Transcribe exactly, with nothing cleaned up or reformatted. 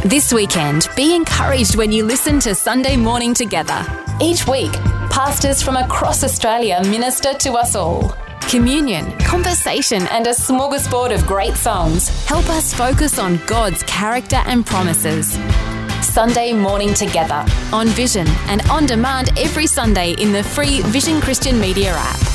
This weekend, be encouraged when you listen to Sunday Morning Together. Each week, pastors from across Australia minister to us all. Communion, conversation and a smorgasbord of great songs help us focus on God's character and promises. Sunday Morning Together on Vision and on demand every Sunday in the free Vision Christian Media app.